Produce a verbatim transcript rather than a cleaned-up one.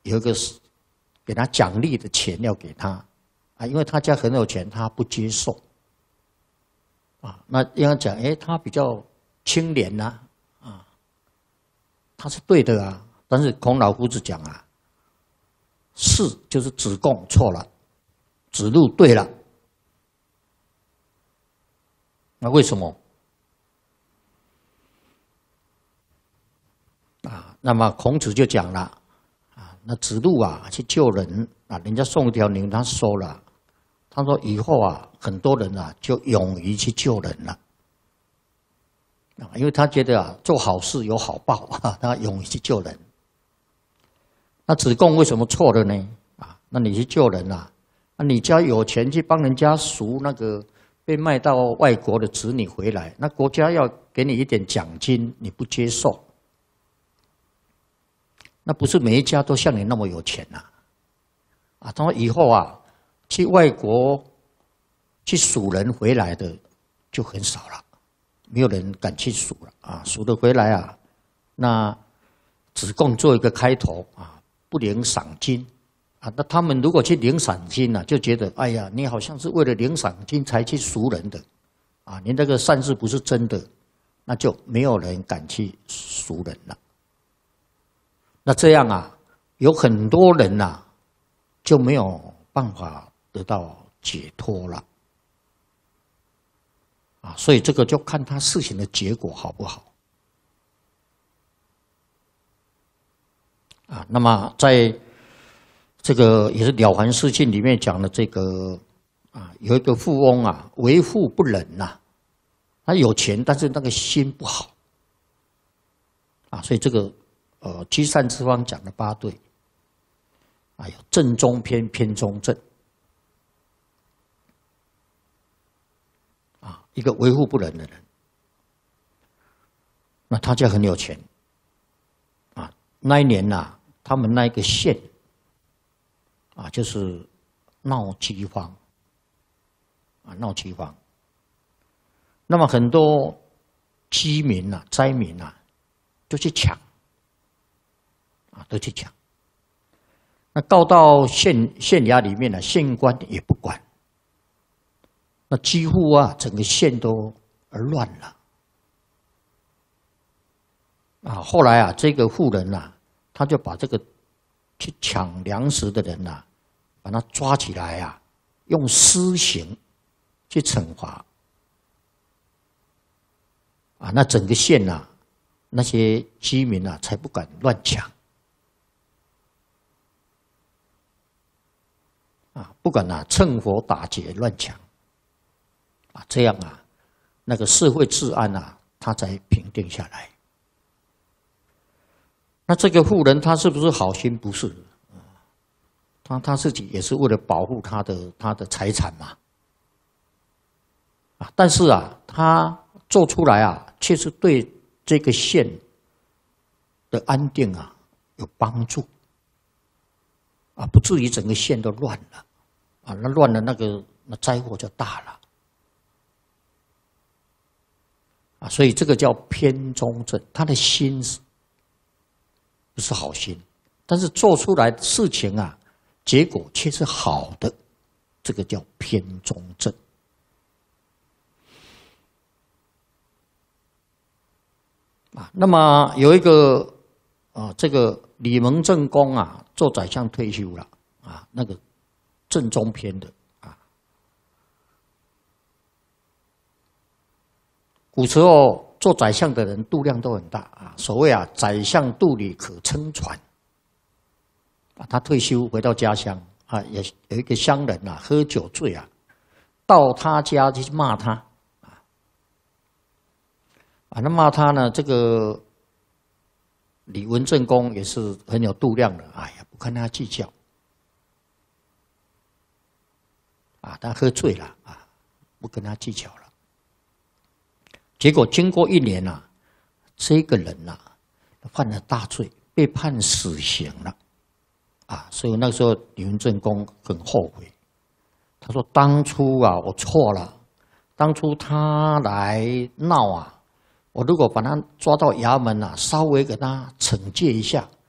有一个给他奖励的钱要给他啊，因为他家很有钱，他不接受啊。那应该讲，哎，他比较清廉呐，啊，他是对的啊。但是孔老夫子讲啊，是就是子贡错了，子路对了。那为什么？啊，那么孔子就讲了，啊，那子路啊去救人啊，人家送一条牛，他收了，他说以后啊，很多人啊就勇于去救人了，啊，因为他觉得啊做好事有好报啊，他勇于去救人。那子贡为什么错了呢？啊，那你去救人啊，那你家有钱去帮人家赎那个被卖到外国的子女回来，那国家要给你一点奖金，你不接受。那不是每一家都像你那么有钱呐，啊！他说以后啊，去外国去赎人回来的就很少了，没有人敢去赎了啊！赎得回来啊，那子贡做一个开头啊，不领赏金啊。那他们如果去领赏金呢、啊，就觉得哎呀，你好像是为了领赏金才去赎人的啊，你那个善事不是真的，那就没有人敢去赎人了。那这样啊，有很多人呐、啊、就没有办法得到解脱了啊，所以这个就看他事情的结果好不好啊。那么在这个也是《了凡四训》里面讲的这个啊，有一个富翁啊，为富不仁呐、啊，他有钱，但是那个心不好啊，所以这个。呃，积善之方讲的八对，啊，有正中偏，偏中正，啊，一个为富不仁的人，那他家很有钱，啊，那一年呐、啊，他们那一个县，啊，就是闹饥荒，啊，闹饥荒，那么很多饥民呐、啊、灾民呐、啊，就去抢。啊，都去抢。那告到县县衙里面呢，县官也不管。那几乎啊，整个县都乱了。啊，后来啊，这个妇人呐、啊，他就把这个去抢粮食的人呐、啊，把他抓起来啊，用私刑去惩罚。啊，那整个县呐、啊，那些居民啊，才不敢乱抢。啊，不敢啊，趁火打劫乱抢，啊，这样啊，那个社会治安啊，它才平定下来。那这个妇人她是不是好心？不是，他他自己也是为了保护他的他的财产嘛，啊，但是啊，他做出来啊，却是对这个县的安定啊有帮助。啊，不至于整个县都乱了，啊，那乱了那个那灾祸就大了，啊，所以这个叫偏中正，他的心是不是好心，但是做出来的事情啊，结果却是好的，这个叫偏中正。啊，那么有一个啊，这个李蒙正公啊。做宰相退休了啊，那个正中篇的啊。古时候做宰相的人度量都很大啊，所谓啊，宰相肚里可撑船。啊，他退休回到家乡啊，也有一个乡人啊，喝酒醉啊，到他家去骂他啊，啊，那骂他呢，这个。李文正公也是很有度量的，哎呀，不跟他计较，啊，他喝醉了啊，不跟他计较了。结果经过一年啊，这个人呐、啊，犯了大罪，被判死刑了，啊，所以那个时候李文正公很后悔，他说：“当初啊，我错了，当初他来闹啊。”我如果把他抓到衙门啊，稍微给他惩戒一下，